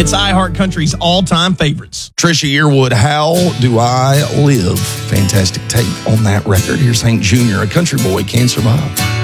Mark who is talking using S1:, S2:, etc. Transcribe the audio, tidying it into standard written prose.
S1: It's iHeart Country's all-time favorites.
S2: Trisha Yearwood, How Do I Live? Fantastic take on that record. Here's Hank Jr., A Country Boy Can't Survive.